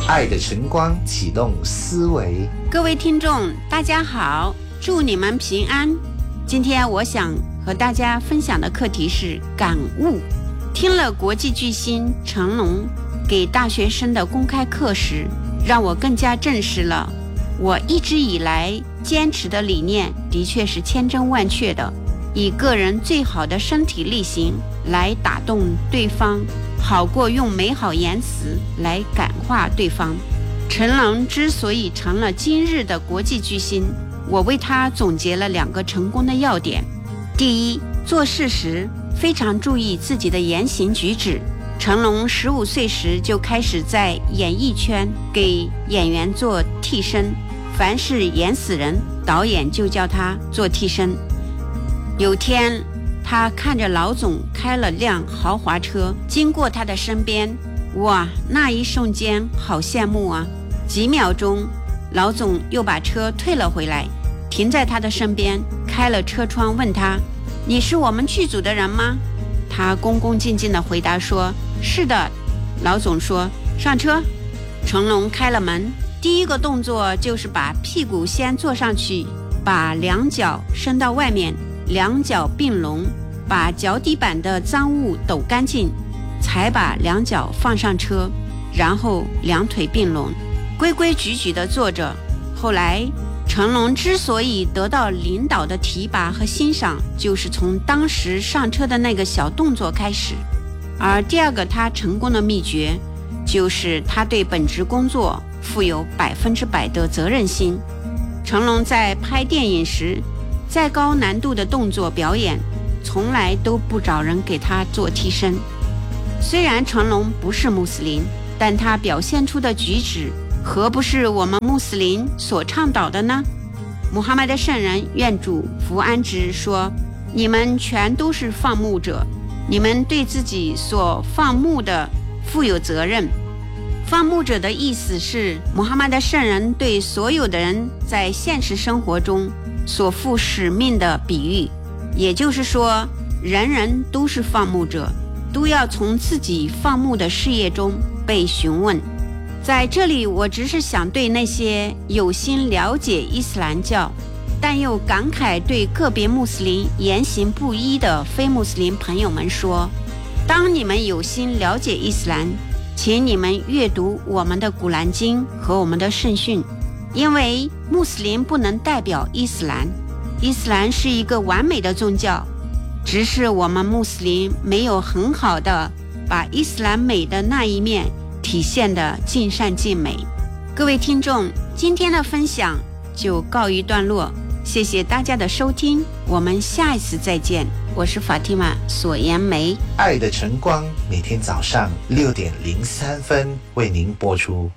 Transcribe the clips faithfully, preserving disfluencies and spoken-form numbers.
爱的晨光启动思维。 各位听众大家好，祝你们平安。今天我想和大家分享的课题是感悟。听了国际巨星成龙给大学生的公开课时，让我更加证实了我一直以来坚持的理念的确是千真万确的，以个人最好的身体力行来打动对方，好过用美好言辞来感化对方。成龙之所以成了今日的国际巨星，我为他总结了两个成功的要点。第一，做事时非常注意自己的言行举止。成龙十五岁时就开始在演艺圈给演员做替身，凡是演死人，导演就叫他做替身。有天他看着老总开了辆豪华车经过他的身边，哇，那一瞬间好羡慕啊！几秒钟，老总又把车退了回来，停在他的身边，开了车窗问他：你是我们剧组的人吗？他恭恭敬敬地回答说：是的。老总说：上车。成龙开了门，第一个动作就是把屁股先坐上去，把两脚伸到外面，两脚并拢，把脚底板的脏物抖干净，才把两脚放上车，然后两腿并拢，规规矩矩地坐着。后来成龙之所以得到领导的提拔和欣赏，就是从当时上车的那个小动作开始。而第二个他成功的秘诀，就是他对本职工作负有百分之百的责任心。成龙在拍电影时，再高难度的动作表演，从来都不找人给他做替身。虽然成龙不是穆斯林，但他表现出的举止何不是我们穆斯林所倡导的呢？穆罕默德圣人愿主福安之说：你们全都是放牧者，你们对自己所放牧的负有责任。放牧者的意思是穆罕默德圣人对所有的人在现实生活中所负使命的比喻，也就是说，人人都是放牧者，都要从自己放牧的事业中被询问。在这里，我只是想对那些有心了解伊斯兰教，但又感慨对个别穆斯林言行不一的非穆斯林朋友们说：当你们有心了解伊斯兰，请你们阅读我们的古兰经和我们的圣训，因为穆斯林不能代表伊斯兰，伊斯兰是一个完美的宗教，只是我们穆斯林没有很好的把伊斯兰美的那一面体现得尽善尽美。各位听众，今天的分享就告一段落，谢谢大家的收听，我们下一次再见。我是法蒂玛索颜梅。 爱的晨光每天早上六点零三分为您播出。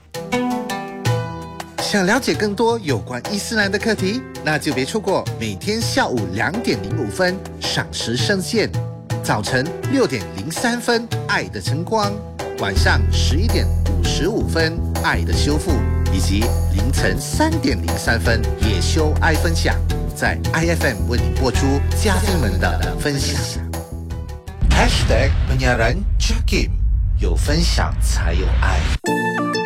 想了解更多有关伊斯兰的课题，那就别错过每天下午两点零五分赏时圣线，早晨六点零三分爱的晨光，晚上十一点五十五分爱的修复，以及凌晨三点零三分野修爱分享，在 I F M 为你播出嘉宾们的分享。 Hashtag penyiaran Jakim， 有分享才有爱。